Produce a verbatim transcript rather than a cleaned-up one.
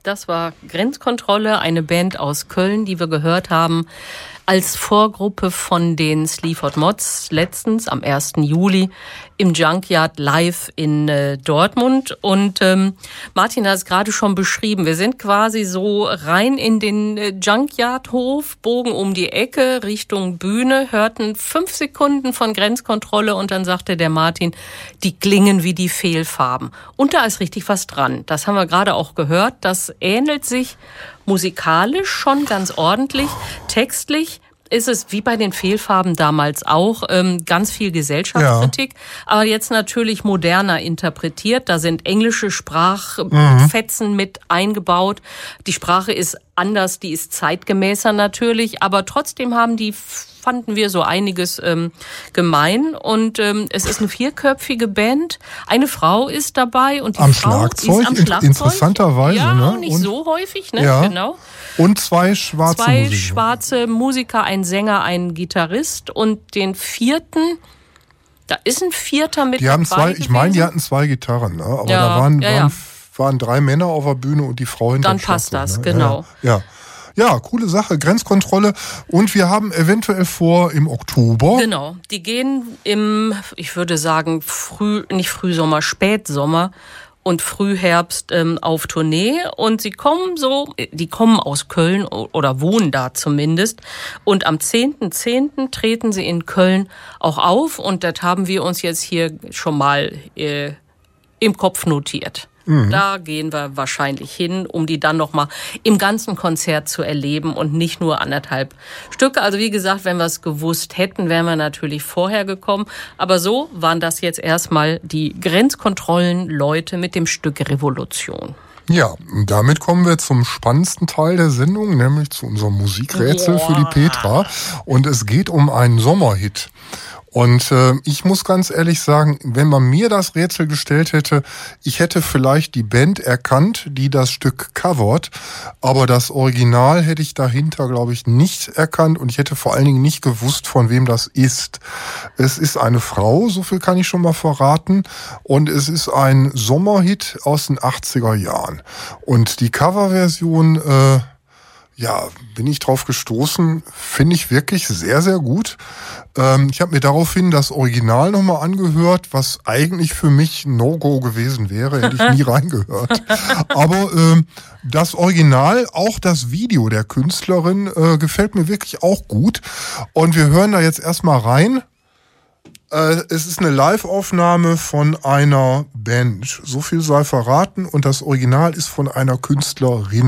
Das war Grenzkontrolle, eine Band aus Köln, die wir gehört haben als Vorgruppe von den Sleaford Mods letztens am ersten Juli im Junkyard live in äh, Dortmund. Und ähm, Martin hat es gerade schon beschrieben, wir sind quasi so rein in den äh, Junkyard-Hof, bogen um die Ecke Richtung Bühne, hörten fünf Sekunden von Grenzkontrolle und dann sagte der Martin, die klingen wie die Fehlfarben. Und da ist richtig was dran. Das haben wir gerade auch gehört. Das ähnelt sich musikalisch schon ganz ordentlich. Textlich ist es wie bei den Fehlfarben damals auch ähm, ganz viel Gesellschaftskritik, ja. Aber jetzt natürlich moderner interpretiert. Da sind englische Sprachfetzen mhm. mit eingebaut. Die Sprache ist anders, die ist zeitgemäßer natürlich, aber trotzdem haben die fanden wir so einiges ähm, gemein. Und ähm, es ist eine vierköpfige Band. Eine Frau ist dabei und die am Frau Schlagzeug, ist am Schlagzeug. Interessanterweise. Ja, ne? auch nicht und, so häufig, ne? Ja. Genau. Und zwei schwarze Zwei Musiker. schwarze Musiker, ein Sänger, ein Gitarrist und den vierten, da ist ein vierter mit die haben zwei, gewesen. Ich meine, die hatten zwei Gitarren, ne? Aber ja, da waren, ja, ja. waren, waren drei Männer auf der Bühne und die Frau hinter Dann dem passt Schlagzeug, das, ne? genau. Ja, ja. Ja, coole Sache, Grenzkontrolle. Und wir haben eventuell vor im Oktober. Genau, die gehen im, ich würde sagen, früh, nicht Frühsommer, Spätsommer und Frühherbst ähm, auf Tournee. Und sie kommen so, die kommen aus Köln oder wohnen da zumindest. Und am zehnten zehnten treten sie in Köln auch auf. Und das haben wir uns jetzt hier schon mal äh, im Kopf notiert. Mhm. Da gehen wir wahrscheinlich hin, um die dann nochmal im ganzen Konzert zu erleben und nicht nur anderthalb Stücke. Also wie gesagt, wenn wir es gewusst hätten, wären wir natürlich vorher gekommen. Aber so waren das jetzt erstmal die Grenzkontrollen-Leute mit dem Stück Revolution. Ja, und damit kommen wir zum spannendsten Teil der Sendung, nämlich zu unserem Musikrätsel Boah. für die Petra. Und es geht um einen Sommerhit. Und äh, ich muss ganz ehrlich sagen, wenn man mir das Rätsel gestellt hätte, ich hätte vielleicht die Band erkannt, die das Stück covert, aber das Original hätte ich dahinter, glaube ich, nicht erkannt und ich hätte vor allen Dingen nicht gewusst, von wem das ist. Es ist eine Frau, so viel kann ich schon mal verraten, und es ist ein Sommerhit aus den achtziger Jahren. Und die Coverversion, äh, ja, bin ich drauf gestoßen, finde ich wirklich sehr, sehr gut. Ähm, ich habe mir daraufhin das Original nochmal angehört, was eigentlich für mich ein No-Go gewesen wäre, hätte ich nie reingehört. Aber ähm, das Original, auch das Video der Künstlerin, äh, gefällt mir wirklich auch gut. Und wir hören da jetzt erstmal rein. Äh, es ist eine Live-Aufnahme von einer Band. So viel sei verraten. Und das Original ist von einer Künstlerin.